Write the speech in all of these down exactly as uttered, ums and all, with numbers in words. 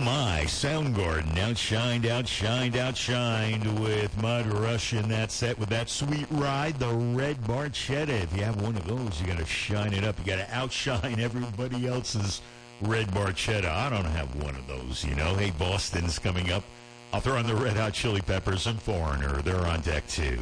my, Soundgarden outshined, outshined, outshined with Mud Rush in that set with that sweet ride, the Red Barchetta. If you have one of those, you got to shine it up. You got to outshine everybody else's Red Barchetta. I don't have one of those, you know. Hey, Boston's coming up. I'll throw on the Red Hot Chili Peppers and Foreigner. They're on deck, too.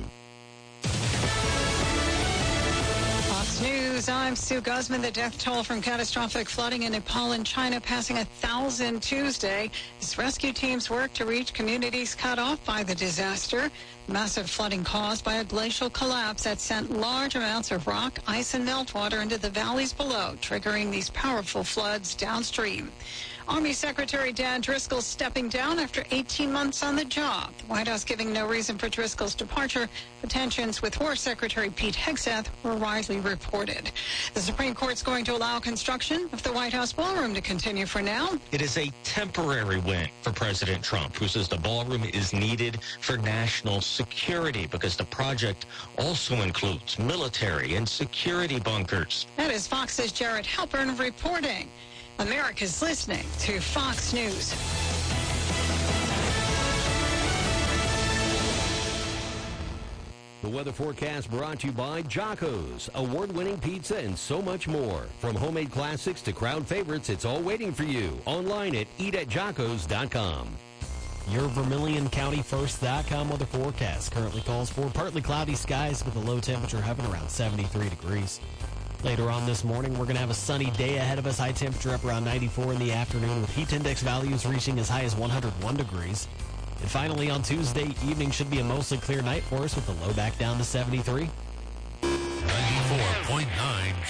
News. I'm Sue Guzman. The death toll from catastrophic flooding in Nepal and China passing a thousand Tuesday as rescue teams work to reach communities cut off by the disaster. Massive flooding caused by a glacial collapse that sent large amounts of rock, ice, and meltwater into the valleys below, triggering these powerful floods downstream. Army Secretary Dan Driscoll stepping down after eighteen months on the job. The White House giving no reason for Driscoll's departure, but tensions with War Secretary Pete Hegseth were widely reported. The Supreme Court's going to allow construction of the White House ballroom to continue for now. It is a temporary win for President Trump, who says the ballroom is needed for national security because the project also includes military and security bunkers. That is Fox's Jared Halpern reporting. America's listening to Fox News. The weather forecast brought to you by Jocko's, award-winning pizza and so much more. From homemade classics to crowd favorites, it's all waiting for you. Online at eat at jockos dot com. Your Vermilion County First dot com weather forecast currently calls for partly cloudy skies with a low temperature hovering around seventy-three degrees. Later on this morning, we're going to have a sunny day ahead of us. High temperature up around ninety-four in the afternoon with heat index values reaching as high as one hundred one degrees. And finally, on Tuesday evening should be a mostly clear night for us with the low back down to seventy-three. ninety-four point nine